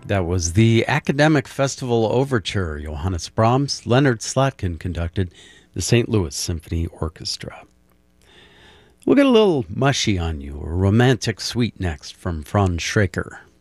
That was the Academic Festival Overture. Johannes Brahms, Leonard Slatkin conducted, the St. Louis Symphony Orchestra. We'll get a little mushy on you, a romantic suite next from Franz Schraker.